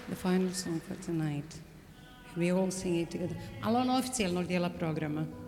the final song for tonight. We all sing it together. Ali ono oficijalnog dijela programa.